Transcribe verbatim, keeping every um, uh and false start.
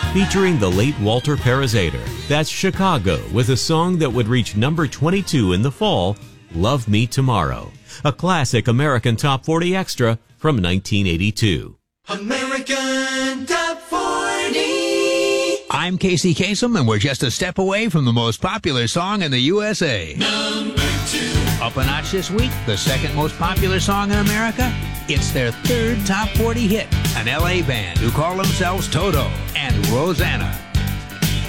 featuring the late Walter Parazater. That's Chicago with a song that would reach number twenty-two in the fall, Love Me Tomorrow, a classic American Top forty extra from nineteen eighty-two. American Top forty. I'm Casey Kasem, and we're just a step away from the most popular song in the U S A. Number two. Up a notch this week, the second most popular song in America. It's their third Top forty hit, an L A band who call themselves Toto and Rosanna.